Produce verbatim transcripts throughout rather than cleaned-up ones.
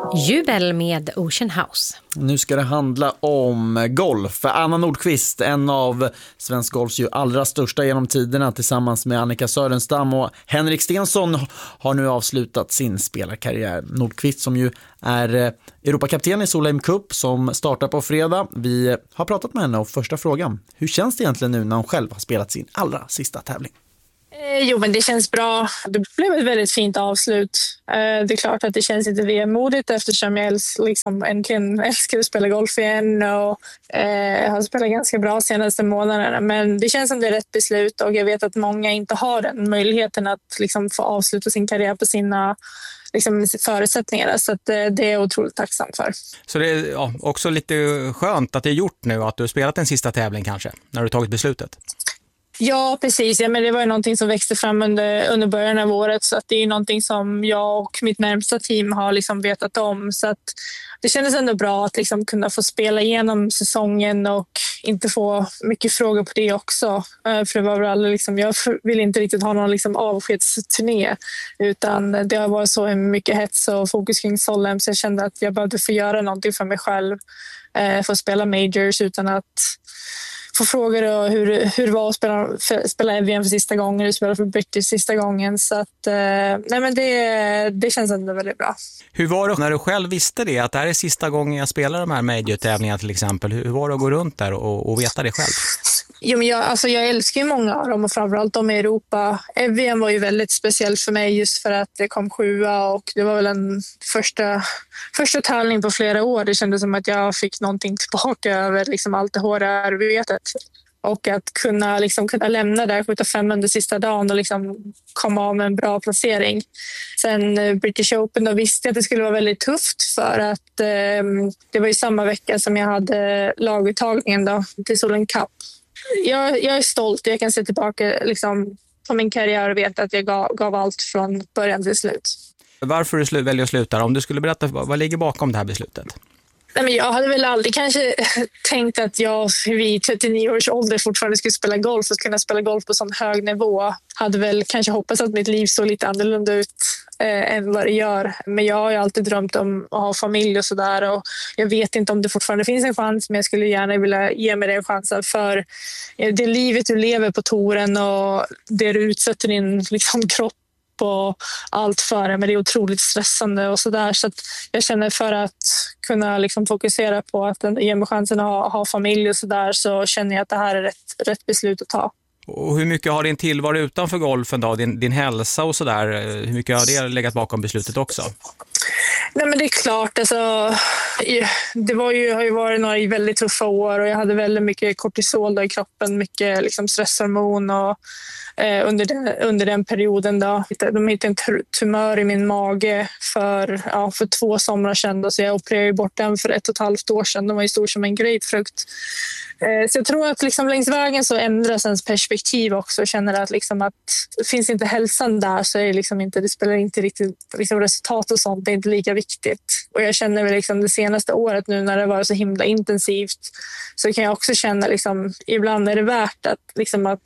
Jubel med Ocean House. Nu ska det handla om golf. Anna Nordqvist, en av svensk golfs ju allra största genom tiderna, tillsammans med Annika Sörenstam och Henrik Stenson, har nu avslutat sin spelarkarriär. Nordqvist som ju är Europakapten i Solheim Cup som startar på fredag. Vi har pratat med henne och första frågan: hur känns det egentligen nu när hon själv har spelat sin allra sista tävling? Jo, men det känns bra. Det blev ett väldigt fint avslut. Det är klart att det känns inte vemodigt eftersom jag liksom äntligen älskar att spela golf igen och eh, har spelat ganska bra senaste månaderna. Men det känns som det är rätt beslut och jag vet att många inte har den möjligheten att liksom få avsluta sin karriär på sina liksom, förutsättningar. Så att, eh, det är jag otroligt tacksam för. Så det är ja, också lite skönt att det är gjort nu, att du har spelat en sista tävling kanske, när du tagit beslutet? Ja, precis. Ja, men det var ju någonting som växte fram under, under början av året, så att det är någonting som jag och mitt närmsta team har liksom vetat om. Så att det kändes ändå bra att liksom kunna få spela igenom säsongen och inte få mycket frågor på det också. För det var väl liksom, jag vill inte riktigt ha någon liksom avskedsturné, utan det har varit så mycket hets och fokus kring Solheim, så jag kände att jag behövde få göra någonting för mig själv. Få spela majors utan att få frågor och hur, hur det var att spela, för, spela Evian för sista gången, hur spela för British sista gången. Så att, eh, nej men det, det känns ändå väldigt bra. Hur var det när du själv visste det, att det här är sista gången jag spelar de här major-tävlingarna till exempel? Hur var det att gå runt där och, och veta det själv? Jo, men jag, alltså jag älskar ju många av dem och framförallt de i Europa. Evian var ju väldigt speciellt för mig just för att det kom sjua och det var väl en första, första tävling på flera år. Det kändes som att jag fick någonting tillbaka över liksom allt det hårda arbetet. Och att kunna, liksom, kunna lämna där, skjuta fem under sista dagen och liksom komma av med en bra placering. Sen British Open, då visste jag att det skulle vara väldigt tufft för att eh, det var ju samma vecka som jag hade laguttagningen då, till Solheim Cup. Jag, jag är stolt, jag kan se tillbaka liksom, på min karriär och veta att jag gav, gav allt från början till slut. Varför du slu- väljer att sluta? Om du skulle berätta, vad, vad ligger bakom det här beslutet? Nej, men jag hade väl aldrig kanske tänkt att jag vid trettionio års ålder fortfarande skulle spela golf och kunna spela golf på sån hög nivå. Hade väl kanske hoppats att mitt liv såg lite annorlunda ut eh, än vad det gör. Men jag har ju alltid drömt om att ha familj och sådär. Och jag vet inte om det fortfarande finns en chans, men jag skulle gärna vilja ge mig den chansen. För det livet du lever på touren och det du utsätter din liksom, kropp och allt för det, men det är otroligt stressande och sådär, så att jag känner för att kunna liksom fokusera på att ge mig chansen att ha, ha familj och sådär, så känner jag att det här är rätt, rätt beslut att ta. Och hur mycket har din tillvaro utanför golfen då, din, din hälsa och sådär, hur mycket har det legat bakom beslutet också? Nej, men det är klart, alltså, det var ju, har ju varit några väldigt tuffa år och jag hade väldigt mycket kortisol då i kroppen, mycket liksom stresshormon och eh, under, den, under den perioden då. De hittade en tumör i min mage för, ja, för två somrar sedan då, så jag opererade bort den för ett och ett halvt år sedan. Den var ju stor som en grapefrukt. Så jag tror att liksom längs vägen så ändras ens perspektiv också. Jag känner att, liksom att finns inte hälsan där så är det, liksom inte, det spelar inte riktigt liksom resultat och sånt. Det är inte lika viktigt. Och jag känner väl liksom det senaste året nu när det var så himla intensivt, så kan jag också känna liksom, ibland är det värt att, liksom att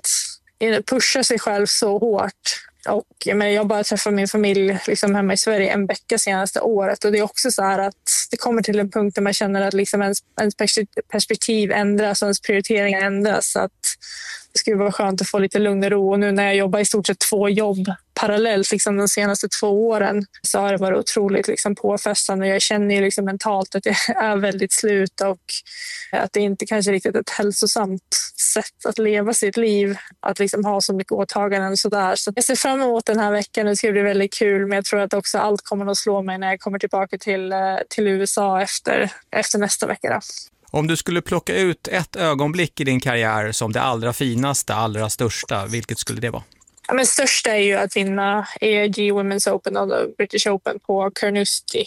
pusha sig själv så hårt. Och, men jag bara träffade min familj liksom hemma i Sverige en vecka senaste året, och det är också så här att det kommer till en punkt där man känner att liksom ens, ens perspektiv ändras och ens prioriteringar ändras, så att det skulle vara skönt att få lite lugn och ro. Och nu när jag jobbar i stort sett två jobb parallellt liksom de senaste två åren, så har det varit otroligt liksom påfrestande. Jag känner ju liksom mentalt att jag är väldigt slut och att det inte kanske riktigt är ett hälsosamt sätt att leva sitt liv, att liksom ha så mycket åtaganden och sådär. Så jag ser fram emot den här veckan, det ska bli väldigt kul, men jag tror att också allt kommer att slå mig när jag kommer tillbaka till, till U S A efter, efter nästa vecka då. Om du skulle plocka ut ett ögonblick i din karriär som det allra finaste, allra största, vilket skulle det vara? Ja, men största är ju att vinna A I G Women's Open och British Open på Carnoustie.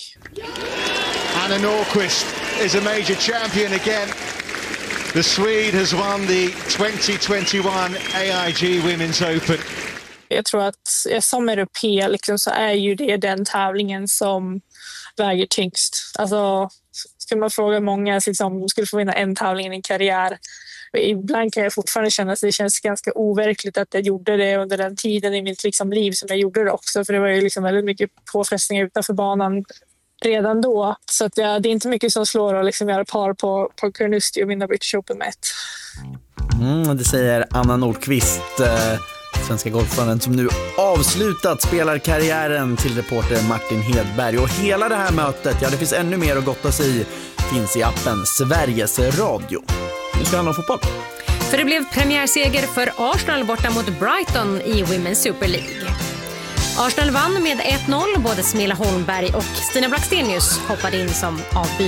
Anna Nordqvist is a major champion again. The Swede has won the twenty twenty-one A I G Women's Open. Jag tror att som europé liksom, så är ju det den tävlingen som väger tyngst. Alltså, skulle man fråga många liksom, skulle få vinna en tävling i en karriär. Ibland kan jag fortfarande känna att det känns ganska overkligt att jag gjorde det under den tiden i mitt liksom, liv som jag gjorde det också. För det var ju liksom väldigt mycket påfrestningar utanför banan redan då. Så att, ja, det är inte mycket som slår att liksom göra par på, på Carnoustie och vinna British Open med ett. Mm, det säger Anna Nordqvist, eh, svenska golfaren som nu avslutat spelarkarriären, till reporter Martin Hedberg. Och hela det här mötet, ja det finns ännu mer att gotta sig i, finns i appen Sveriges Radio. Nu ska det handla om fotboll. För det blev premiärseger för Arsenal borta mot Brighton i Women's Super League. Arsenal vann med ett noll, både Smilla Holmberg och Stina Blackstenius hoppade in som avbytare.